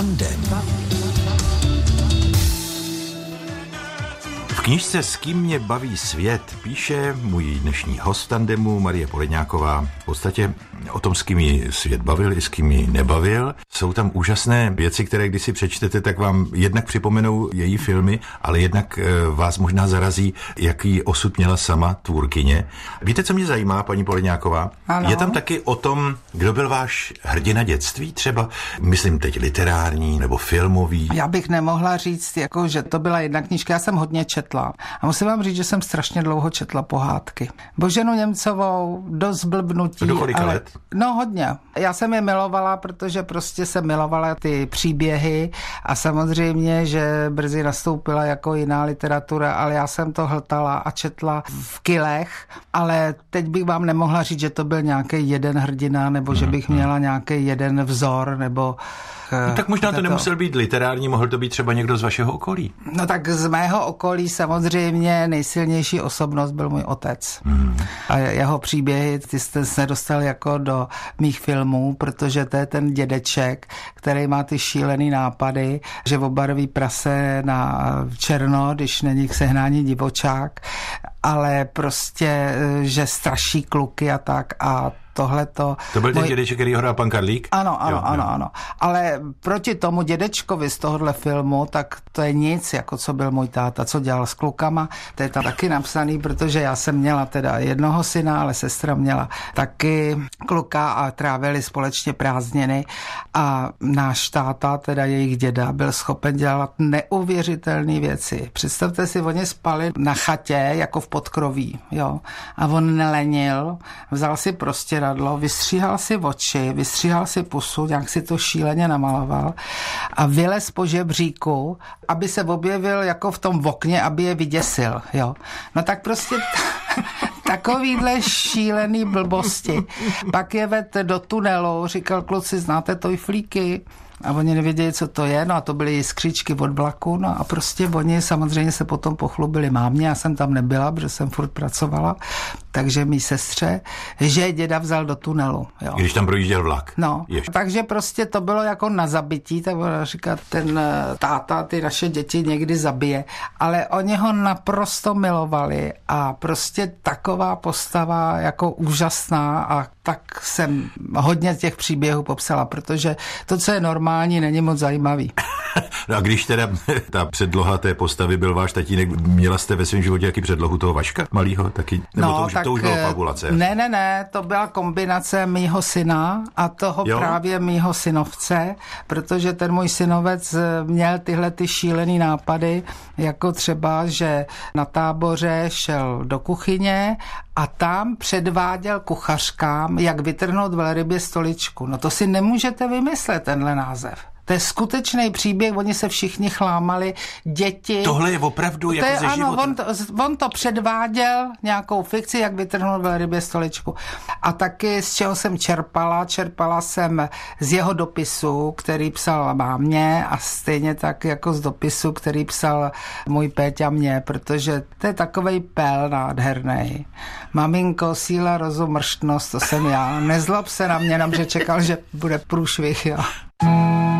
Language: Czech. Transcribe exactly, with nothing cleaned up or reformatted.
Tandem. V knížce S kým mě baví svět píše můj dnešní host v Tandemu Marie Poledňáková v podstatě o tom, s kým ji svět bavil i s kým ji nebavil. Jsou tam úžasné věci, které když si přečtete, tak vám jednak připomenou její filmy, ale jednak vás možná zarazí, jaký osud měla sama tvůrkyně. Víte, co mě zajímá, paní Poledňáková? Ano. Je tam taky o tom, kdo byl váš hrdina dětství třeba? Myslím teď literární nebo filmový. Já bych nemohla říct, jako, že to byla jedna knížka, já jsem hodně četla. A musím vám říct, že jsem strašně dlouho četla pohádky. Boženu Němcovou, Dost blbnutí. Do kolika ale... let? No hodně. Já jsem je milovala, protože prostě jsem milovala ty příběhy a samozřejmě, že brzy nastoupila jako jiná literatura, ale já jsem to hltala a četla v kilech, ale teď bych vám nemohla říct, že to byl nějaký jeden hrdina, nebo že bych měla nějaký jeden vzor, nebo... No, tak možná to nemusel být literární, mohl to být třeba někdo z vašeho okolí. No tak z mého okolí samozřejmě nejsilnější osobnost byl můj otec. Hmm. A jeho příběhy, ty jste se dostali jako do mých filmů, protože to je ten dědeček, který má ty šílený nápady, že obarví prase na černo, když není k sehnání divočák, ale prostě, že straší kluky a tak a tohleto. To byl ten můj... dědeček, který ho hrál pan Karlík? Ano, ano, jo, ano, jo. ano. Ale proti tomu dědečkovi z tohohle filmu, tak to je nic, jako co byl můj táta, co dělal s klukama. To je tam taky napsaný, protože já jsem měla teda jednoho syna, ale sestra měla taky kluka a trávili společně prázdniny a náš táta, teda jejich děda, byl schopen dělat neuvěřitelné věci. Představte si, oni spali na chatě, jako v podkroví, jo. A on nelenil, vzal si prostě radlo, vystříhal si oči, vystříhal si pusu, nějak si to šíleně namaloval a vylez po žebříku, aby se objevil jako v tom okně, aby je vyděsil, jo. No tak prostě takovýhle šílený blbosti. Pak je ved do tunelu, říkal, kluci, znáte tojflíky? A oni nevěděli, co to je, no a to byly jiskřičky od vlaku, no a prostě oni samozřejmě se potom pochlubili mámě, já jsem tam nebyla, protože jsem furt pracovala, takže mý sestře, že děda vzal do tunelu. Jo. Když tam projížděl vlak. No, Ještě. takže prostě to bylo jako na zabití, tak ona říká, ten táta ty naše děti někdy zabije, ale oni ho naprosto milovali a prostě taková postava jako úžasná a tak jsem hodně těch příběhů popsala, protože to, co je normální, není moc zajímavý. No a když teda ta předloha té postavy byl váš tatínek, měla jste ve svém životě jaký předlohu toho Vaška malýho taky? Nebo no, to, už, tak, to už bylo fabulace? Ne, ne, ne, to byla kombinace mýho syna a toho jo? právě mýho synovce, protože ten můj synovec měl tyhle ty šílený nápady, jako třeba, že na táboře šel do kuchyně a tam předváděl kuchařkám, jak vytrhnout velrybě stoličku. No to si nemůžete vymyslet, tenhle název. To je skutečný příběh, oni se všichni chlámali, děti. Tohle je opravdu jako je, ze ano, života. On to, on to předváděl, nějakou fikci, jak vytrhnout velrybě stoličku. A taky z čeho jsem čerpala, čerpala jsem z jeho dopisu, který psal mámě a stejně tak jako z dopisu, který psal můj Péťa mě, protože to je takovej pel nádherný. Maminko, síla, rozum, mrštnost, to jsem já. Nezlob se na mě, jenom že čekal, že bude průšvih, jo.